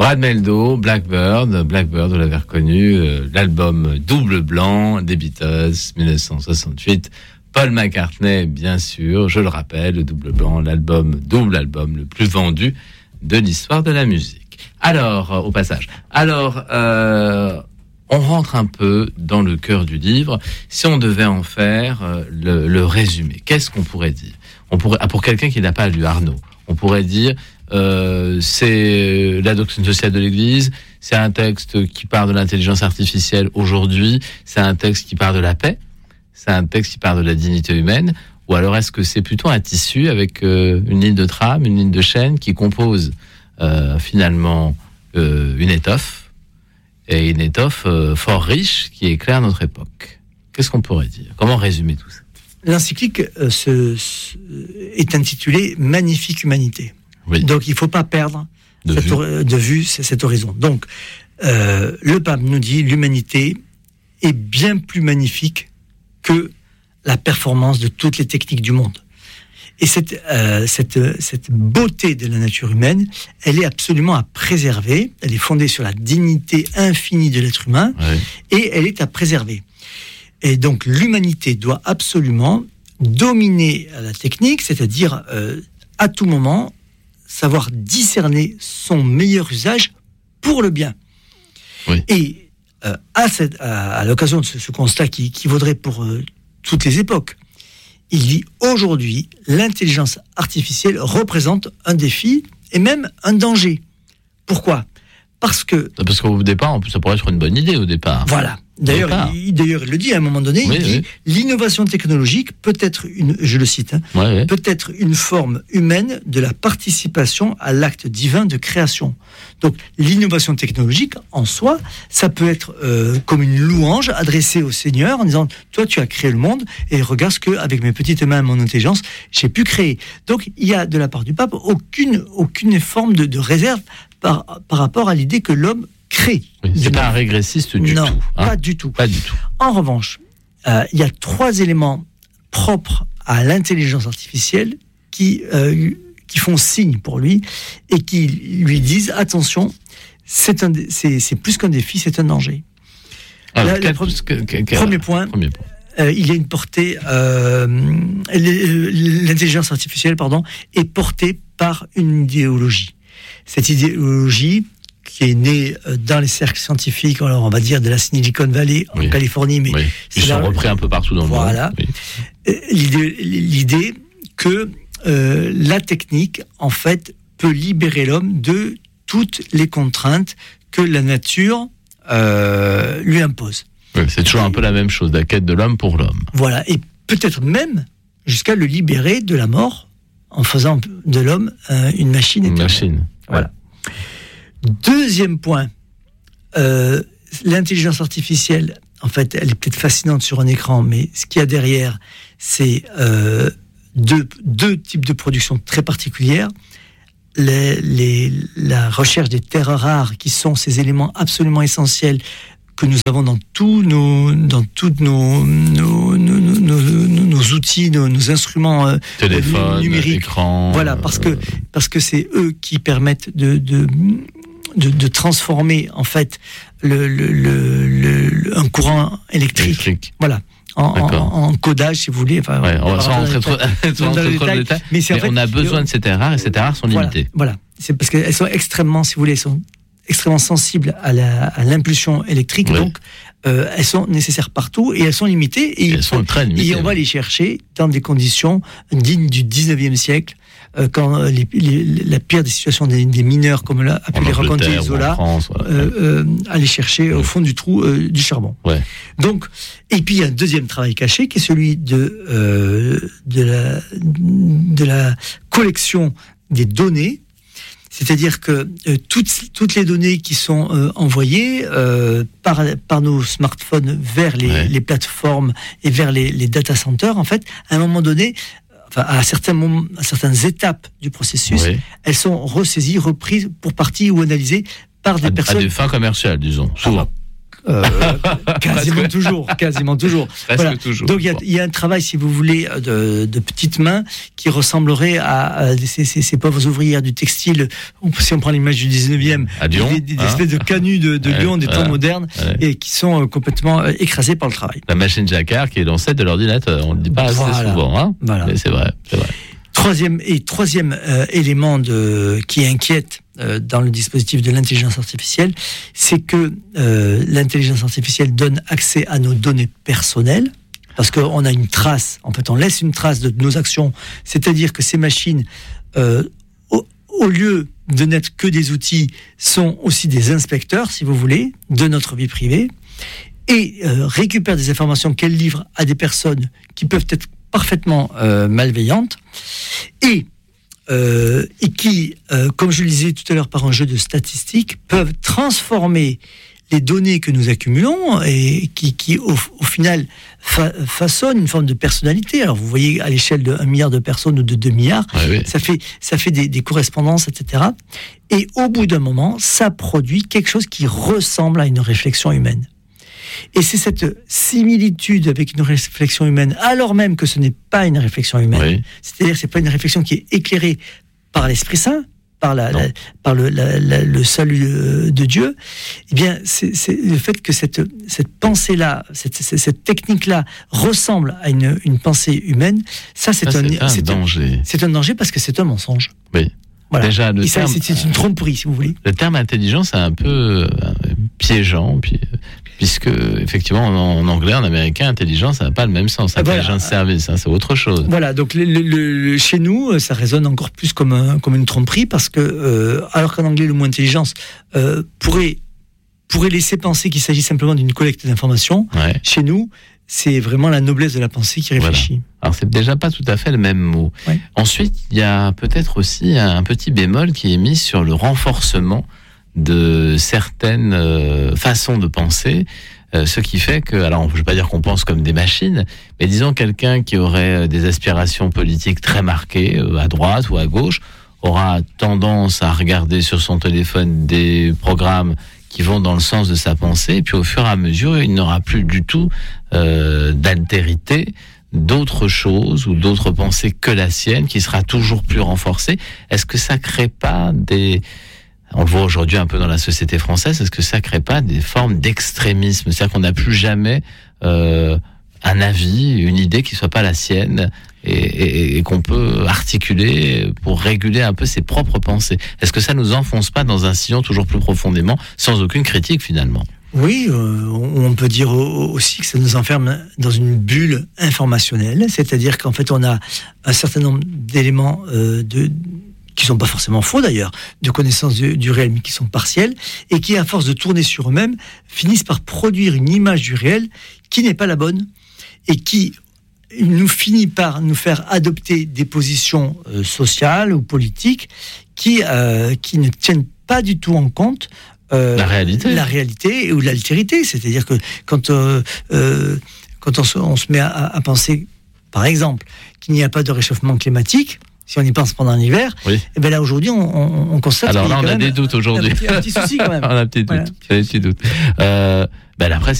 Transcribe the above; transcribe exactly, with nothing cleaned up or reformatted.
Brad Mehldau, Blackbird, Blackbird, vous l'avez reconnu, euh, l'album Double Blanc des Beatles, dix-neuf cent soixante-huit. Paul McCartney, bien sûr, je le rappelle, le Double Blanc, l'album, double album le plus vendu de l'histoire de la musique. Alors, euh, au passage, alors, euh, on rentre un peu dans le cœur du livre. Si on devait en faire euh, le, le résumé, qu'est-ce qu'on pourrait dire ? On pourrait, ah, pour quelqu'un qui n'a pas lu Arnaud, on pourrait dire euh, c'est la doctrine sociale de l'Église, c'est un texte qui parle de l'intelligence artificielle aujourd'hui, c'est un texte qui parle de la paix, c'est un texte qui parle de la dignité humaine, ou alors est-ce que c'est plutôt un tissu avec euh, une ligne de trame, une ligne de chaîne qui compose euh, finalement euh, une étoffe, et une étoffe euh, fort riche qui éclaire notre époque. Qu'est-ce qu'on pourrait dire ? Comment résumer tout ça ? L'encyclique euh, se, se, est intitulée « Magnifique humanité ». Oui. Donc, il ne faut pas perdre de cette, vue. de vue cet horizon. Donc, euh, le pape nous dit l'humanité est bien plus magnifique que la performance de toutes les techniques du monde. Et cette, euh, cette, cette beauté de la nature humaine, elle est absolument à préserver. Elle est fondée sur la dignité infinie de l'être humain, oui. Et elle est à préserver. Et donc, l'humanité doit absolument dominer la technique, c'est-à-dire euh, à tout moment savoir discerner son meilleur usage pour le bien. Oui. Et euh, à, cette, à, à l'occasion de ce, ce constat qui, qui vaudrait pour euh, toutes les époques, il dit aujourd'hui, l'intelligence artificielle représente un défi et même un danger. Pourquoi ? Parce que... Parce qu'au départ, ça pourrait être une bonne idée au départ. Voilà. D'ailleurs, il, d'ailleurs, il le dit à un moment donné, oui, il dit oui. L'innovation technologique peut être une, je le cite, hein, oui, oui. peut être une forme humaine de la participation à l'acte divin de création. Donc, l'innovation technologique en soi, ça peut être euh, comme une louange adressée au Seigneur en disant, toi, tu as créé le monde et regarde ce que, avec mes petites mains et mon intelligence, j'ai pu créer. Donc, il y a de la part du pape aucune aucune forme de, de réserve par par rapport à l'idée que l'homme crée. Oui, c'est pas un régressiste du non, tout. Non, hein pas du tout. Pas du tout. En revanche, euh, il y a trois éléments propres à l'intelligence artificielle qui, euh, qui font signe pour lui et qui lui disent attention, c'est, un, c'est, c'est plus qu'un défi, c'est un danger. Alors, la, quel, la pre- quel, quel, quel, premier point, premier point. Euh, il y a une portée, euh, l'intelligence artificielle, pardon, est portée par une idéologie. Cette idéologie qui est née dans les cercles scientifiques, alors on va dire de la Silicon Valley en oui. Californie, mais oui. Ils sont repris un peu partout dans le voilà. monde. Voilà. Oui. L'idée, l'idée que euh, la technique, en fait, peut libérer l'homme de toutes les contraintes que la nature euh, lui impose. Oui, c'est toujours un peu la même chose, la quête de l'homme pour l'homme. Voilà, et peut-être même jusqu'à le libérer de la mort en faisant de l'homme euh, une machine éternelle. Une machine. Voilà. Ouais. Deuxième point, euh, l'intelligence artificielle, en fait, elle est peut-être fascinante sur un écran, mais ce qu'il y a derrière, c'est euh, deux, deux types de production très particulières. Les, les, la recherche des terres rares, qui sont ces éléments absolument essentiels que nous avons dans tous nos, dans toutes nos, nos, nos, nos, nos, nos outils, nos, nos instruments euh, téléphone, numériques. Écran, voilà, parce que parce que c'est eux qui permettent de, de De, de transformer en fait le, le, le, le, un courant électrique, électrique. Voilà, en, en, en codage si vous voulez. Enfin, ouais, on va sans rentrer trop dans le détail, mais, c'est mais en fait, on a besoin de ces terres rares et ces terres rares sont limitées. Voilà, voilà. C'est parce qu'elles sont extrêmement, si vous voulez, sont extrêmement sensibles à, la, à l'impulsion électrique, ouais. Donc euh, elles sont nécessaires partout et elles sont limitées et, et elles sont très limitées. Et on va les chercher dans des conditions dignes du dix-neuvième siècle. Quand les, les, la pire des situations des, des mineurs, comme l'a pu les raconter Zola, France, ouais. euh, euh, aller chercher ouais. au fond du trou euh, du charbon. Ouais. Donc, et puis il y a un deuxième travail caché qui est celui de euh, de la de la collection des données. C'est-à-dire que euh, toutes toutes les données qui sont euh, envoyées euh, par par nos smartphones vers les, ouais. les plateformes et vers les, les data centers, en fait, à un moment donné. Enfin, à certains moments, à certaines étapes du processus, oui. Elles sont ressaisies, reprises pour partie ou analysées par des à, personnes à des fins commerciales, disons, souvent. Euh, quasiment toujours, quasiment toujours. Voilà. toujours. Donc il y, y a un travail, si vous voulez, de, de petites mains qui ressemblerait à, à ces, ces, ces pauvres ouvrières du textile. Si on prend l'image du dix-neuvième, à Lyon, des, des, des hein espèces de canuts de, de Lyon, des temps ouais, modernes, ouais. et qui sont complètement écrasés par le travail. La machine Jacquard qui est l'ancêtre de l'ordinateur, on ne le dit pas assez voilà. souvent, hein voilà. Mais c'est vrai, c'est vrai. Troisième et troisième euh, élément de, qui inquiète euh, dans le dispositif de l'intelligence artificielle, c'est que euh, l'intelligence artificielle donne accès à nos données personnelles, parce qu'on a une trace, en fait on laisse une trace de nos actions, c'est-à-dire que ces machines, euh, au, au lieu de n'être que des outils, sont aussi des inspecteurs, si vous voulez, de notre vie privée, et euh, récupèrent des informations qu'elles livrent à des personnes qui peuvent être parfaitement euh, malveillantes, et, euh, et qui, euh, comme je le disais tout à l'heure par un jeu de statistiques, peuvent transformer les données que nous accumulons et qui, qui au, au final, fa- façonnent une forme de personnalité. Alors vous voyez, à l'échelle de un milliard de personnes ou de deux milliards, ouais, oui. ça fait, ça fait des, des correspondances, et cetera. Et au bout d'un moment, ça produit quelque chose qui ressemble à une réflexion humaine. Et c'est cette similitude avec une réflexion humaine, alors même que ce n'est pas une réflexion humaine, oui. c'est-à-dire que ce n'est pas une réflexion qui est éclairée par l'Esprit Saint, par, la, la, par le, la, la, le salut de Dieu, eh bien, c'est, c'est le fait que cette, cette pensée-là, cette, cette, cette technique-là ressemble à une, une pensée humaine, ça c'est, ça, un, c'est un c'est danger. Un, c'est un danger parce que c'est un mensonge. Oui. Voilà. Déjà, le Et ça, terme, c'est, c'est une tromperie, si vous voulez. Le terme intelligence est un peu euh, piégeant, puis, puisque effectivement en, en anglais, en américain, intelligence, ça n'a pas le même sens. Intelligence voilà. service, hein, c'est autre chose. Voilà, donc le, le, le, chez nous, ça résonne encore plus comme, un, comme une tromperie, parce que, euh, alors qu'en anglais, le mot intelligence euh, pourrait, pourrait laisser penser qu'il s'agit simplement d'une collecte d'informations, ouais. Chez nous, c'est vraiment la noblesse de la pensée qui réfléchit. Voilà. Alors c'est déjà pas tout à fait le même mot. Ouais. Ensuite, il y a peut-être aussi un petit bémol qui est mis sur le renforcement de certaines euh, façons de penser, euh, ce qui fait que, alors je ne veux pas dire qu'on pense comme des machines, mais disons quelqu'un qui aurait des aspirations politiques très marquées, euh, à droite ou à gauche, aura tendance à regarder sur son téléphone des programmes qui vont dans le sens de sa pensée, et puis au fur et à mesure, il n'aura plus du tout euh, d'altérité, d'autres choses ou d'autres pensées que la sienne, qui sera toujours plus renforcée. Est-ce que ça crée pas des... On le voit aujourd'hui un peu dans la société française, est-ce que ça crée pas des formes d'extrémisme ? C'est-à-dire qu'on n'a plus jamais euh, un avis, une idée qui soit pas la sienne, et, et, et qu'on peut articuler pour réguler un peu ses propres pensées. Est-ce que ça nous enfonce pas dans un sillon toujours plus profondément, sans aucune critique finalement ? Oui, euh, on peut dire aussi que ça nous enferme dans une bulle informationnelle, c'est-à-dire qu'en fait on a un certain nombre d'éléments euh, de, qui sont pas forcément faux d'ailleurs, de connaissances du, du réel mais qui sont partielles, et qui à force de tourner sur eux-mêmes finissent par produire une image du réel qui n'est pas la bonne et qui nous finit par nous faire adopter des positions euh, sociales ou politiques qui, euh, qui ne tiennent pas du tout en compte Euh, la réalité, la réalité ou l'altérité, c'est-à-dire que quand euh, euh, quand on se, on se met à, à penser, par exemple, qu'il n'y a pas de réchauffement climatique, si on y pense pendant l'hiver, oui. Et ben là aujourd'hui on, on, on constate. Alors là on a même des doutes aujourd'hui. Un petit, un petit souci quand même. on a un petit doute. Voilà. Un petit doute. Euh, ben après